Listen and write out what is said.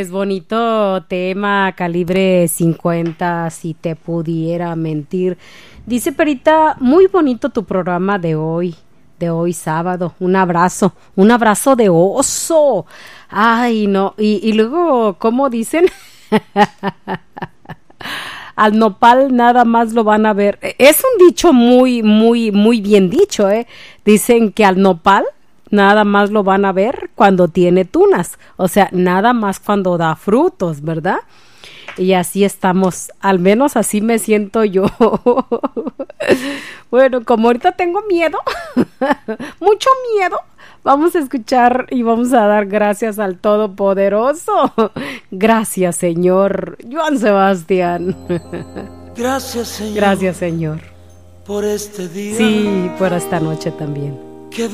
Es bonito tema, calibre 50, si te pudiera mentir. Dice Perita, muy bonito tu programa de hoy sábado. Un abrazo de oso. Ay, no. Y luego, ¿cómo dicen? Al nopal nada más lo van a ver. Es un dicho muy bien dicho, ¿eh? Dicen que al nopal nada más lo van a ver cuando tiene tunas, o sea, nada más cuando da frutos, ¿verdad? Y así estamos, al menos así me siento yo. Bueno, como ahorita tengo miedo, mucho miedo, vamos a escuchar y vamos a dar gracias al Todopoderoso. Gracias, Señor. Joan Sebastián. Gracias, Señor. Gracias, Señor. Por este día. Sí, por esta noche también.